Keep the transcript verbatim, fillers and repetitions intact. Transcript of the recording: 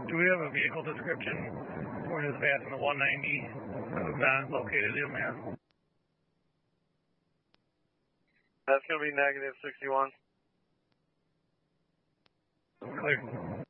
Do we have a vehicle description for this path in the one ninety not located in man? That's going to be negative sixty-one. Clear.